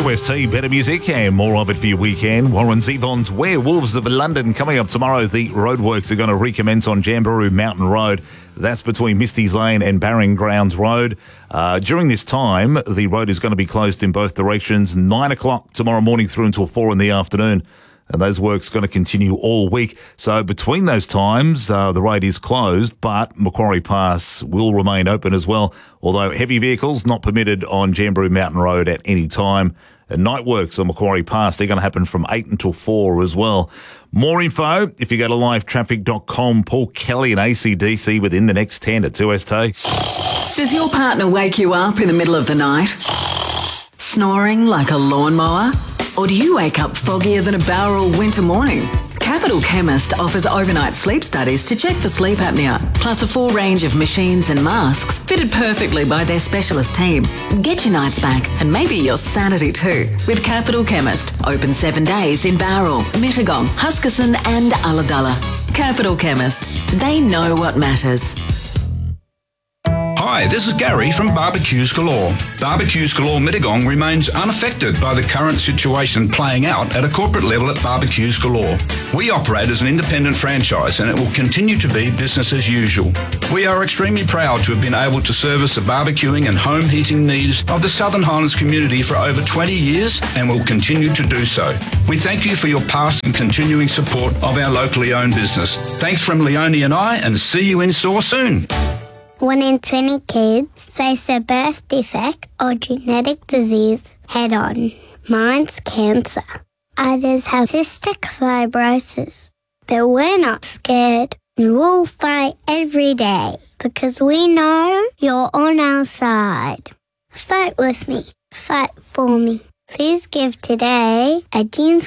2ST, better music and more of it for your weekend. Warren Zevon's Werewolves of London coming up tomorrow. The roadworks are going to recommence on Jamberoo Mountain Road. That's between Misty's Lane and Barring Grounds Road. During this time, the road is going to be closed in both directions, 9 o'clock tomorrow morning through until 4 in the afternoon. And those works are going to continue all week. So between those times, the road is closed, but Macquarie Pass will remain open as well, although heavy vehicles not permitted on Jamberoo Mountain Road at any time. And night works on Macquarie Pass, they're going to happen from 8 until 4 as well. More info, if you go to livetraffic.com, Paul Kelly and AC/DC within the next 10 at 2ST. Does your partner wake you up in the middle of the night? Snoring like a lawnmower? Or do you wake up foggier than a Bowral winter morning? Capital Chemist offers overnight sleep studies to check for sleep apnea, plus a full range of machines and masks fitted perfectly by their specialist team. Get your nights back and maybe your sanity too with Capital Chemist. Open 7 days in Bowral, Mittagong, Huskisson and Ulladulla. Capital Chemist. They know what matters. Hi, this is Gary from Barbecues Galore. Barbecues Galore Mittagong remains unaffected by the current situation playing out at a corporate level at Barbecues Galore. We operate as an independent franchise and it will continue to be business as usual. We are extremely proud to have been able to service the barbecuing and home heating needs of the Southern Highlands community for over 20 years and will continue to do so. We thank you for your past and continuing support of our locally owned business. Thanks from Leonie and I, and see you in store soon. 1 in 20 kids face a birth defect or genetic disease head-on. Mine's cancer. Others have cystic fibrosis. But we're not scared. We'll fight every day because we know you're on our side. Fight with me. Fight for me. Please give today at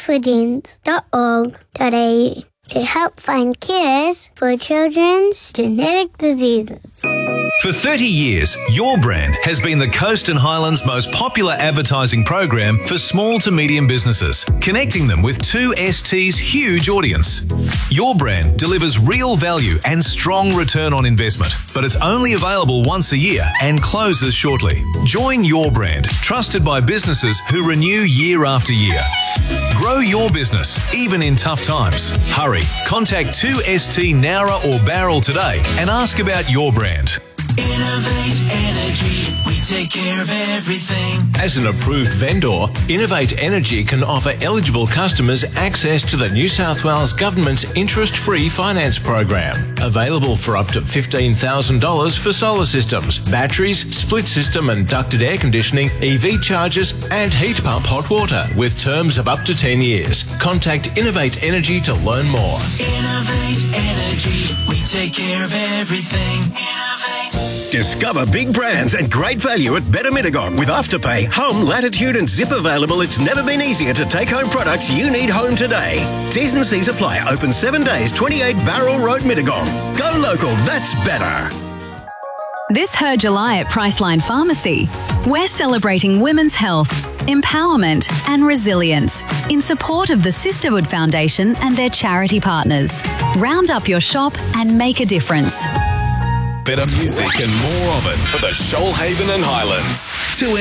genesforgenes.org.au to help find cures for children's genetic diseases. For 30 years, Your Brand has been the Coast and Highlands' most popular advertising program for small to medium businesses, connecting them with 2ST's huge audience. Your Brand delivers real value and strong return on investment, but it's only available once a year and closes shortly. Join Your Brand, trusted by businesses who renew year after year. Grow your business, even in tough times. Hurry, contact 2ST Nowra or Bowral today and ask about Your Brand. Innovate Energy, we take care of everything. As an approved vendor, Innovate Energy can offer eligible customers access to the New South Wales Government's interest-free finance program. Available for up to $15,000 for solar systems, batteries, split system and ducted air conditioning, EV chargers and heat pump hot water with terms of up to 10 years. Contact Innovate Energy to learn more. Innovate Energy, we take care of everything. Innovate. Discover big brands and great value at Better Mittagong with Afterpay, Home, Latitude and Zip available. It's never been easier to take home products you need home today. T's and C's apply. Open 7 days, 28 Barrel Road, Mittagong. Go local, that's better. This Her July at Priceline Pharmacy, we're celebrating women's health, empowerment and resilience in support of the Sisterhood Foundation and their charity partners. Round up your shop and make a difference. Better music and more of it for the Shoalhaven and Highlands. 2